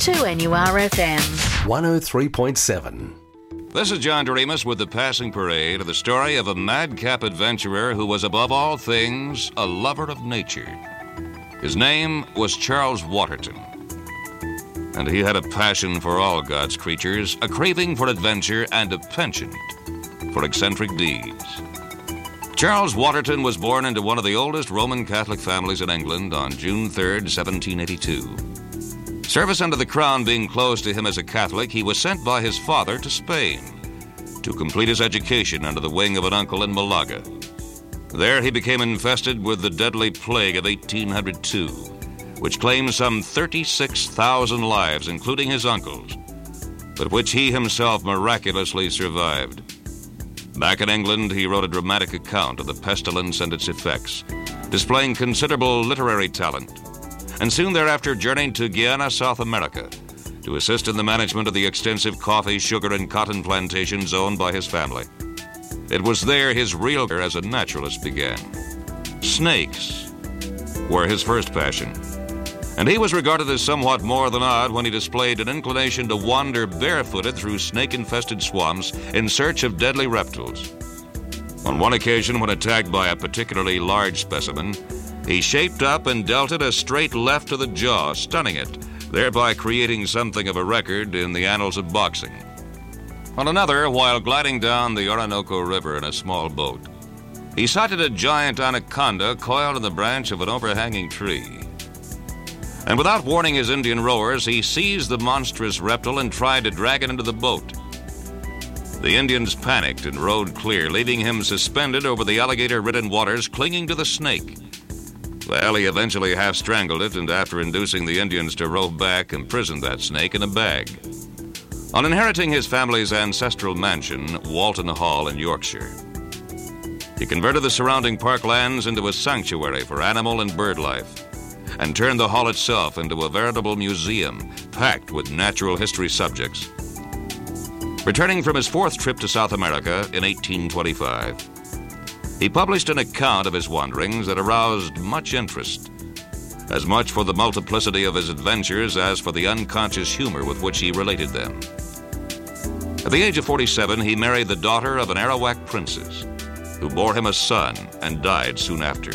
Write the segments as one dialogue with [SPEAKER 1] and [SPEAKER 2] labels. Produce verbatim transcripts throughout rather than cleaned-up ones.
[SPEAKER 1] two N U R F M.
[SPEAKER 2] one oh three point seven.
[SPEAKER 3] This is John Doremus with the Passing Parade, the story of a madcap adventurer who was above all things a lover of nature. His name was Charles Waterton, and he had a passion for all God's creatures, a craving for adventure, and a penchant for eccentric deeds. Charles Waterton was born into one of the oldest Roman Catholic families in England on June third, seventeen eighty-two. Service under the crown being closed to him as a Catholic, he was sent by his father to Spain to complete his education under the wing of an uncle in Malaga. There he became infested with the deadly plague of eighteen oh two, which claimed some thirty-six thousand lives, including his uncle's, but which he himself miraculously survived. Back in England, he wrote a dramatic account of the pestilence and its effects, displaying considerable literary talent, and soon thereafter journeyed to Guyana, South America, to assist in the management of the extensive coffee, sugar, and cotton plantations owned by his family. It was there his real career as a naturalist began. Snakes were his first passion, and he was regarded as somewhat more than odd when he displayed an inclination to wander barefooted through snake-infested swamps in search of deadly reptiles. On one occasion, when attacked by a particularly large specimen, he shaped up and dealt it a straight left to the jaw, stunning it, thereby creating something of a record in the annals of boxing. On another, while gliding down the Orinoco River in a small boat, he sighted a giant anaconda coiled in the branch of an overhanging tree. And without warning his Indian rowers, he seized the monstrous reptile and tried to drag it into the boat. The Indians panicked and rowed clear, leaving him suspended over the alligator-ridden waters, clinging to the snake. Well, he eventually half-strangled it, and after inducing the Indians to row back, imprisoned that snake in a bag. On inheriting his family's ancestral mansion, Walton Hall in Yorkshire, he converted the surrounding parklands into a sanctuary for animal and bird life, and turned the hall itself into a veritable museum packed with natural history subjects. Returning from his fourth trip to South America in eighteen twenty-five, he published an account of his wanderings that aroused much interest, as much for the multiplicity of his adventures as for the unconscious humor with which he related them. At the age of forty-seven, he married the daughter of an Arawak princess, who bore him a son and died soon after.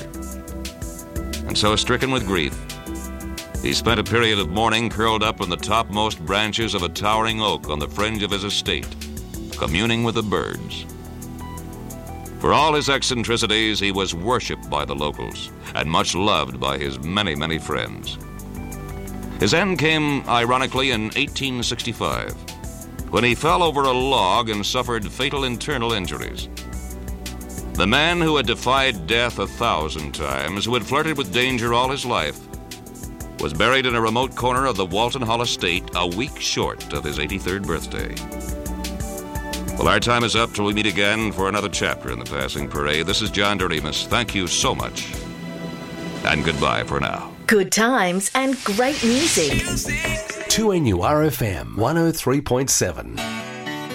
[SPEAKER 3] And so, stricken with grief, he spent a period of mourning curled up in the topmost branches of a towering oak on the fringe of his estate, communing with the birds. For all his eccentricities, he was worshipped by the locals and much loved by his many, many friends. His end came, ironically, in eighteen sixty-five, when he fell over a log and suffered fatal internal injuries. The man who had defied death a thousand times, who had flirted with danger all his life, was buried in a remote corner of the Walton Hall estate a week short of his eighty-third birthday. Well, our time is up till we meet again for another chapter in the Passing Parade. This is John Doremus. Thank you so much, and goodbye for now.
[SPEAKER 1] Good times and great music.
[SPEAKER 2] two N U R F M one oh three point seven.